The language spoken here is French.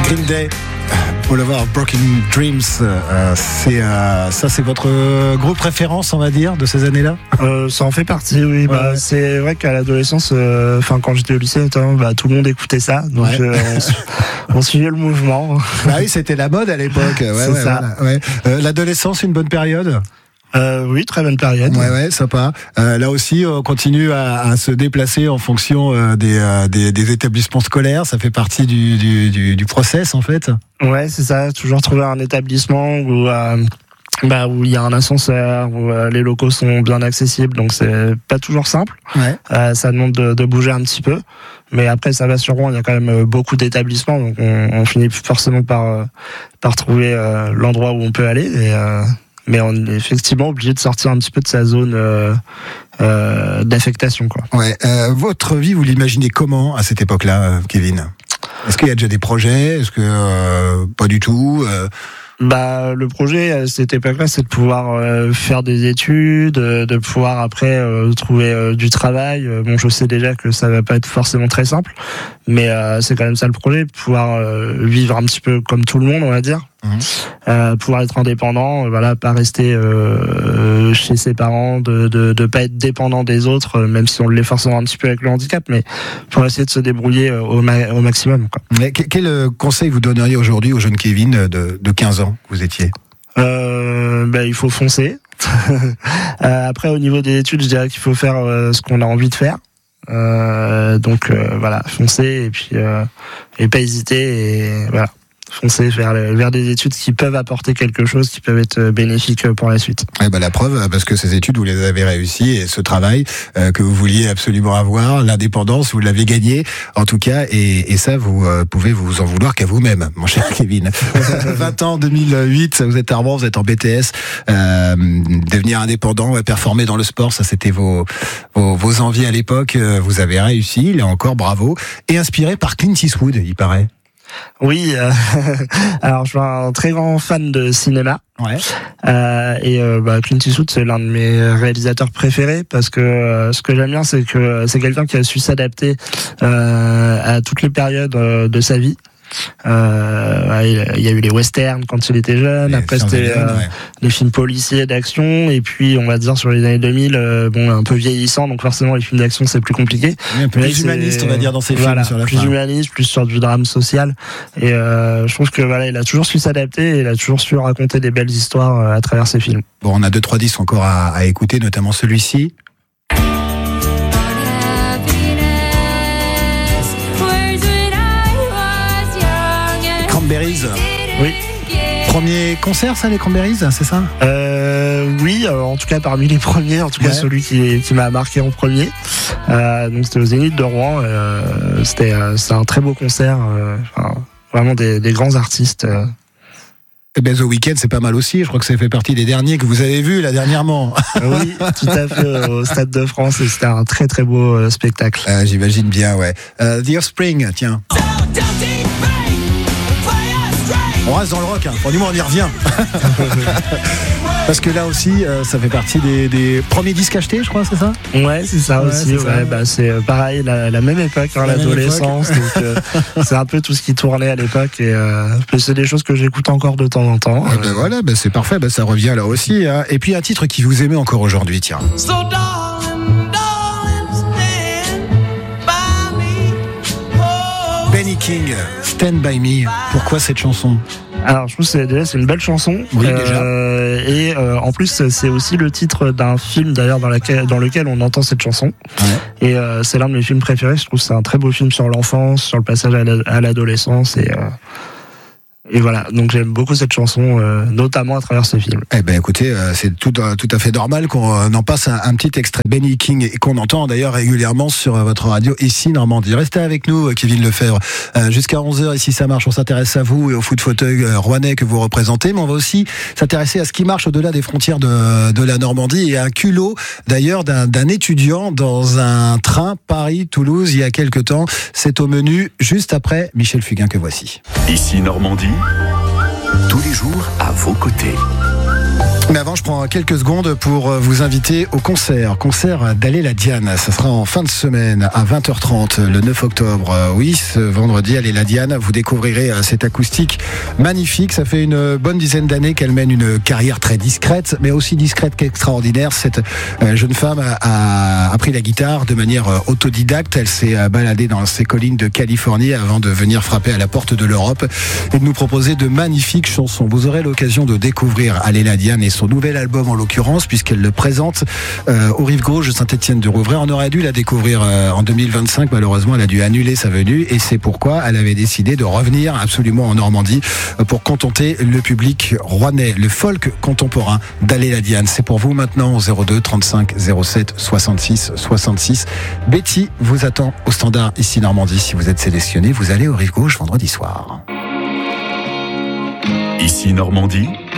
Green Day, Boulevard Broken Dreams, c'est votre groupe référence, on va dire, de ces années-là? Ça en fait partie, oui. Ouais. C'est vrai qu'à l'adolescence, quand j'étais au lycée, notamment, tout le monde écoutait ça, donc on suivait le mouvement. Ah oui, c'était la mode à l'époque. C'est ça. Voilà, ouais. L'adolescence, une bonne période? Oui, très bonne période. Ouais, sympa. Là aussi, on continue à se déplacer en fonction des établissements scolaires. Ça fait partie du process, en fait. Ouais, c'est ça. Toujours trouver un établissement où il y a un ascenseur, où les locaux sont bien accessibles, donc c'est pas toujours simple. Ouais. Ça demande de bouger un petit peu, mais après ça va sur Rouen, il y a quand même beaucoup d'établissements, donc on finit forcément par trouver l'endroit où on peut aller. Mais on est effectivement obligé de sortir un petit peu de sa zone d'affectation, quoi. Ouais. Votre vie, vous l'imaginez comment à cette époque-là, Kevin? Est-ce qu'il y a déjà des projets? Est-ce que pas du tout? Le projet à cette époque-là, c'est de pouvoir faire des études, de pouvoir après trouver du travail. Bon, je sais déjà que ça va pas être forcément très simple, mais c'est quand même ça le projet, de pouvoir vivre un petit peu comme tout le monde, on va dire. Pouvoir être indépendant, pas rester chez ses parents, de pas être dépendant des autres, même si on l'est forcément un petit peu avec le handicap, mais pour essayer de se débrouiller au maximum, quoi. Mais quel conseil vous donneriez aujourd'hui au jeune Kevin de 15 ans que vous étiez? Il faut foncer. Après, au niveau des études, je dirais qu'il faut faire ce qu'on a envie de faire. Foncer et puis pas hésiter et voilà. Foncer vers des études qui peuvent apporter quelque chose, qui peuvent être bénéfiques pour la suite. La preuve, parce que ces études, vous les avez réussies, et ce travail que vous vouliez absolument avoir, l'indépendance, vous l'avez gagné, en tout cas, et ça, vous pouvez vous en vouloir qu'à vous-même, mon cher Kevin. 20 ans, 2008, vous êtes à Rouen, vous êtes en BTS, devenir indépendant, performer dans le sport, ça c'était vos envies à l'époque, vous avez réussi, là encore, bravo, et inspiré par Clint Eastwood, il paraît. Oui, alors je suis un très grand fan de cinéma. Ouais. Clint Eastwood, c'est l'un de mes réalisateurs préférés parce que ce que j'aime bien, c'est que c'est quelqu'un qui a su s'adapter à toutes les périodes de sa vie. Il y a eu les westerns quand il était jeune, après c'était les films policiers d'action, et puis on va dire sur les années 2000 un peu vieillissant, donc forcément les films d'action c'est plus compliqué, un peu plus humaniste, on va dire, dans ces films sur la plus fin. Humaniste, plus sur du drame social, et je trouve que il a toujours su s'adapter et il a toujours su raconter des belles histoires à travers ses films. Bon, on a 2-3 disques encore à écouter, notamment celui-ci. Cranberries. Oui. Premier concert, ça, les Cranberries, c'est ça? Oui, en tout cas parmi les premiers, en tout cas celui qui m'a marqué en premier. Donc c'était au Zénith de Rouen. C'était un très beau concert. Vraiment des grands artistes. The Weeknd, c'est pas mal aussi. Je crois que ça fait partie des derniers que vous avez vus là dernièrement. Oui, tout à fait, au Stade de France, et c'était un très très beau spectacle. J'imagine bien, ouais. The Offspring, tiens. On reste dans le rock, hein. Du moins on y revient. Parce que là aussi, ça fait partie des premiers disques achetés, je crois, c'est ça? Ouais, c'est ça aussi. C'est pareil, la même époque, l'adolescence. Donc c'est un peu tout ce qui tournait à l'époque, et c'est des choses que j'écoute encore de temps en temps. C'est parfait, ça revient là aussi, hein. Et puis un titre qui vous aimez encore aujourd'hui, tiens. So darling, stand by me. Benny King, Stand By Me. Pourquoi cette chanson? Alors je trouve que c'est une belle chanson. Oui, déjà. Et en plus c'est aussi le titre d'un film d'ailleurs dans lequel on entend cette chanson. Ouais. Et c'est l'un de mes films préférés. Je trouve que c'est un très beau film sur l'enfance, sur le passage à l'adolescence, et voilà, donc j'aime beaucoup cette chanson, notamment à travers ce film. Écoutez, c'est tout à fait normal qu'on en passe un petit extrait de Benny King, et qu'on entend d'ailleurs régulièrement sur votre radio ici Normandie. Restez avec nous, Kevin Lefebvre, jusqu'à 11h ici ça marche. On s'intéresse à vous et au foot fauteuil rouennais que vous représentez, mais on va aussi s'intéresser à ce qui marche au-delà des frontières de la Normandie, et à un culot d'ailleurs d'un étudiant dans un train Paris-Toulouse il y a quelque temps. C'est au menu juste après Michel Fugain que voici. Ici Normandie, tous les jours à vos côtés. Mais avant, je prends quelques secondes pour vous inviter au concert d'Allez la Diane. Ça sera en fin de semaine à 20h30 le 9 octobre. Oui, ce vendredi, Allez la Diane, vous découvrirez cette acoustique magnifique. Ça fait une bonne dizaine d'années qu'elle mène une carrière très discrète, mais aussi discrète qu'extraordinaire. Cette jeune femme a appris la guitare de manière autodidacte. Elle s'est baladée dans ces collines de Californie avant de venir frapper à la porte de l'Europe et de nous proposer de magnifiques chansons. Vous aurez l'occasion de découvrir Allez la Diane et son nouvel album en l'occurrence, puisqu'elle le présente au Rive Gauche de Saint-Étienne-du-Rouvray. On aurait dû la découvrir en 2025, malheureusement elle a dû annuler sa venue et c'est pourquoi elle avait décidé de revenir absolument en Normandie pour contenter le public rouennais, le folk contemporain d'Allez la Diane. C'est pour vous maintenant au 02 35 07 66 66. Betty vous attend au standard ici Normandie. Si vous êtes sélectionné, vous allez au Rive Gauche vendredi soir. Ici Normandie,